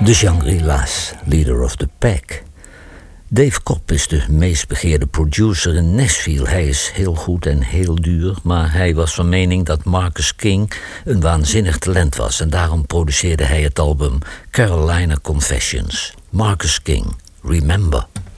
De Shangri-La's, Leader of the Pack. Dave Cobb is de meest begeerde producer in Nashville. Hij is heel goed en heel duur, maar hij was van mening dat Marcus King een waanzinnig talent was en daarom produceerde hij het album Carolina Confessions. Marcus King, Remember.